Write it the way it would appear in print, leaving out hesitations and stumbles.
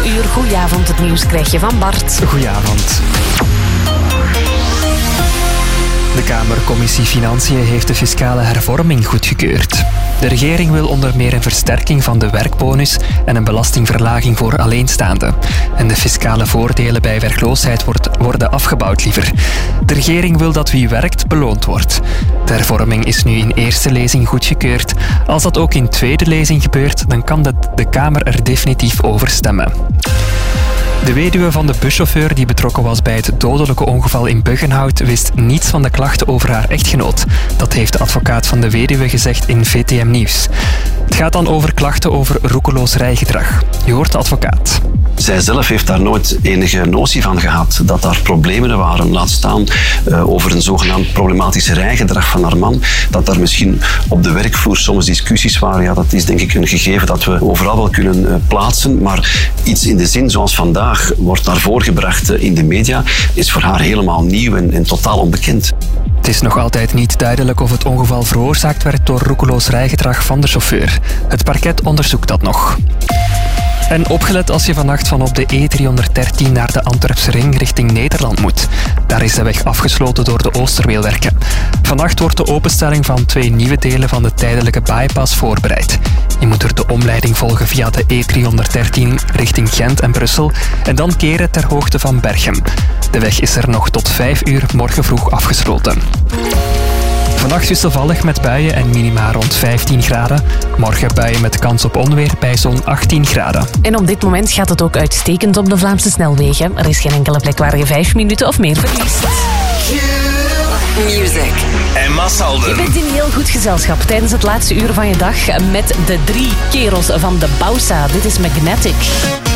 uur. Goedenavond, het nieuws krijg je van Bart. Goedenavond. De Kamercommissie Financiën heeft de fiscale hervorming goedgekeurd. De regering wil onder meer een versterking van de werkbonus en een belastingverlaging voor alleenstaanden. En de fiscale voordelen bij werkloosheid worden afgebouwd liever. De regering wil dat wie werkt beloond wordt. De hervorming is nu in eerste lezing goedgekeurd. Als dat ook in tweede lezing gebeurt, dan kan de Kamer er definitief over stemmen. De weduwe van de buschauffeur die betrokken was bij het dodelijke ongeval in Buggenhout wist niets van de klachten over haar echtgenoot. Dat heeft de advocaat van de weduwe gezegd in VTM Nieuws. Het gaat dan over klachten over roekeloos rijgedrag. Je hoort de advocaat. Zij zelf heeft daar nooit enige notie van gehad dat daar problemen waren. Laat staan over een zogenaamd problematisch rijgedrag van haar man. Dat daar misschien op de werkvloer soms discussies waren. Ja, dat is denk ik een gegeven dat we overal wel kunnen plaatsen. Maar iets in de zin zoals vandaag wordt naar voren gebracht in de media, is voor haar helemaal nieuw en totaal onbekend. Het is nog altijd niet duidelijk of het ongeval veroorzaakt werd door roekeloos rijgedrag van de chauffeur. Het parket onderzoekt dat nog. En opgelet als je vannacht van op de E313 naar de Antwerpse ring richting Nederland moet. Daar is de weg afgesloten door de Oosterweelwerken. Vannacht wordt de openstelling van 2 nieuwe delen van de tijdelijke bypass voorbereid. Je moet er de omleiding volgen via de E313 richting Gent en Brussel en dan keren ter hoogte van Berchem. De weg is er nog tot 5 uur morgen vroeg afgesloten. Vannacht wisselvallig met buien en minima rond 15 graden. Morgen buien met kans op onweer bij zo'n 18 graden. En op dit moment gaat het ook uitstekend op de Vlaamse snelwegen. Er is geen enkele plek waar je 5 minuten of meer verliest. Music. Emma Salden. Je bent in heel goed gezelschap tijdens het laatste uur van je dag met de 3 kerels van de Bausa. Dit is Magnetic.